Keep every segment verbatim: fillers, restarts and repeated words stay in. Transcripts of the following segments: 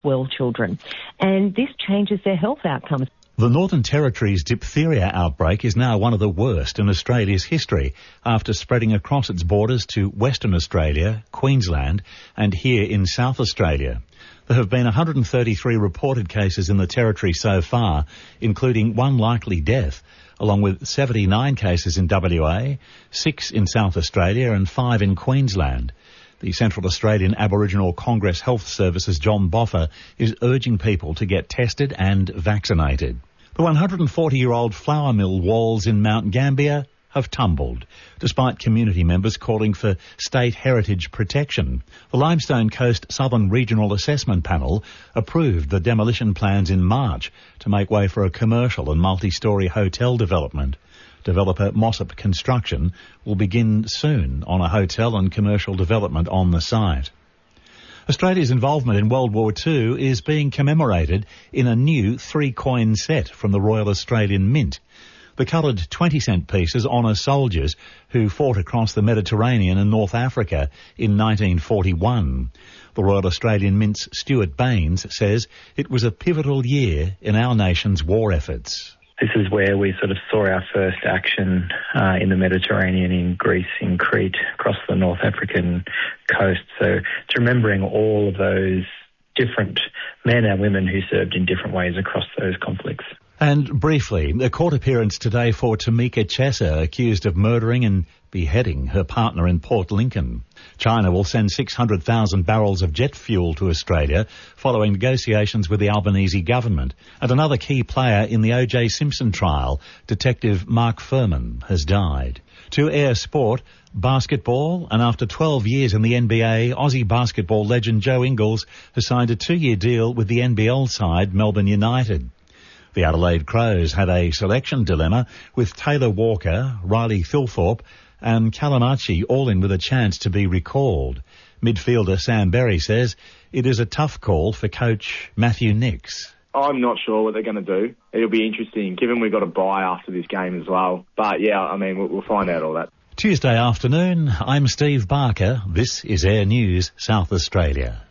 well children. And this changes their health outcomes. The Northern Territory's diphtheria outbreak is now one of the worst in Australia's history after spreading across its borders to Western Australia, Queensland and here in South Australia. There have been one hundred thirty-three reported cases in the Territory so far, including one likely death, along with seventy-nine cases in W A, six in South Australia and five in Queensland. The Central Australian Aboriginal Congress Health Service's John Boffa is urging people to get tested and vaccinated. The one hundred forty-year-old flour mill walls in Mount Gambier have tumbled, despite community members calling for state heritage protection. The Limestone Coast Southern Regional Assessment Panel approved the demolition plans in March to make way for a commercial and multi-storey hotel development. Developer Mossop Construction will begin soon on a hotel and commercial development on the site. Australia's involvement in World War Two is being commemorated in a new three-coin set from the Royal Australian Mint. The coloured twenty cent pieces honour soldiers who fought across the Mediterranean and North Africa in nineteen forty-one. The Royal Australian Mint's Stuart Baines says it was a pivotal year in our nation's war efforts. This is where we sort of saw our first action uh, in the Mediterranean, in Greece, in Crete, across the North African coast. So it's remembering all of those different men and women who served in different ways across those conflicts. And briefly, a court appearance today for Tamika Chesser, accused of murdering and beheading her partner in Port Lincoln. China will send six hundred thousand barrels of jet fuel to Australia following negotiations with the Albanese government. And another key player in the O J Simpson trial, Detective Mark Furman, has died. To Air Sport, basketball, and after twelve years in the N B A, Aussie basketball legend Joe Ingles has signed a two-year deal with the N B L side Melbourne United. The Adelaide Crows had a selection dilemma with Taylor Walker, Riley Thilthorpe and Callum Archie all in with a chance to be recalled. Midfielder Sam Berry says it is a tough call for coach Matthew Nicks. I'm not sure what they're going to do. It'll be interesting, given we've got a bye after this game as well. But, yeah, I mean, we'll, we'll find out all that. Tuesday afternoon, I'm Steve Barker. This is Air News South Australia.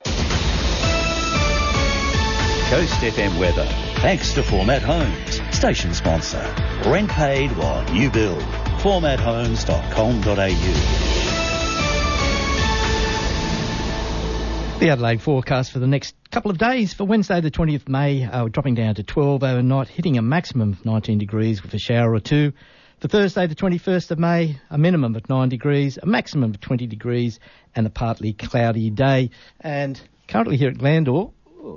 Coast F M weather. Thanks to Format Homes, station sponsor. Rent paid while you build. format homes dot com dot a u. The Adelaide forecast for the next couple of days. For Wednesday the twentieth of May, uh, dropping down to twelve overnight, hitting a maximum of nineteen degrees with a shower or two. For Thursday the twenty-first of May, a minimum of nine degrees, a maximum of twenty degrees and a partly cloudy day. And currently here at Glandore,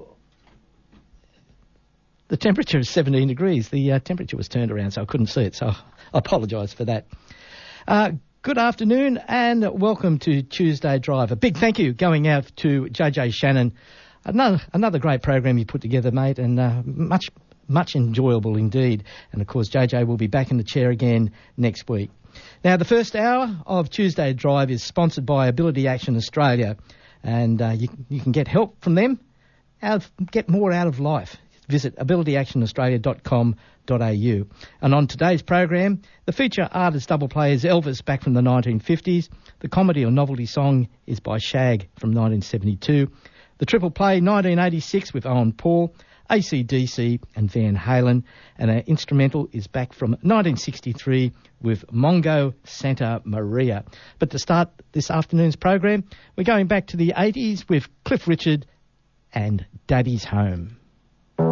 the temperature is seventeen degrees. The uh, temperature was turned around, so I couldn't see it, so I apologise for that. Uh, good afternoon and welcome to Tuesday Drive. A big thank you going out to J J Shannon. Another another great program you put together, mate, and uh, much, much enjoyable indeed. And, of course, J J will be back in the chair again next week. Now, the first hour of Tuesday Drive is sponsored by Ability Action Australia, and uh, you, you can get help from them, out, get more out of life. Visit ability action australia dot com dot a u. And on today's program, the feature artist double play is Elvis back from the nineteen fifties. The comedy or novelty song is by Shag from nineteen seventy-two. The triple play nineteen eighty-six with Owen Paul, A C D C and Van Halen. And our instrumental is back from nineteen sixty-three with Mongo Santa Maria. But to start this afternoon's program, we're going back to the eighties with Cliff Richard and Daddy's Home.